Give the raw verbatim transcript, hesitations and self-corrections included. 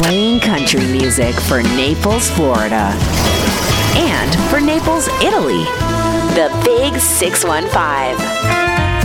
playing country music for Naples, Florida. And for Naples, Italy. The Big six one five.